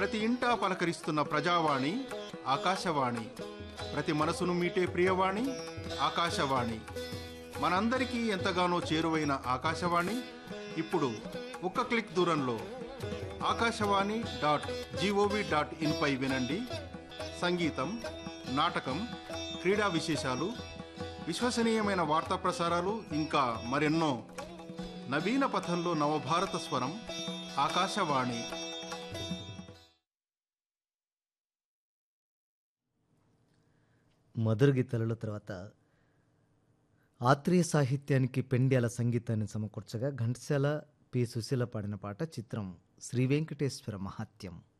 ప్రతి ఇంటా పలకరిస్తున్న ప్రజావాణి ఆకాశవాణి, ప్రతి మనసును మీటే ప్రియవాణి ఆకాశవాణి. మనందరికీ ఎంతగానో చేరువైన ఆకాశవాణి ఇప్పుడు ఒక్క క్లిక్ దూరంలో akashawani.gov.in పై వినండి. సంగీతం, నాటకం, క్రీడా విశేషాలు, విశ్వసనీయమైన వార్తా ప్రసారాలు, ఇంకా మరెన్నో. నవీన పథంలో నవభారత స్వరం ఆకాశవాణి. మధుర గీతాలలో తర్వాత ఆత్రేయ సాహిత్యానికి పెండ్యాల సంగీతాన్ని సమకూర్చగా ఘంటసాల పి. సుశీల పాడిన పాట. చిత్రం శ్రీ వెంకటేశ్వర మహాత్యం.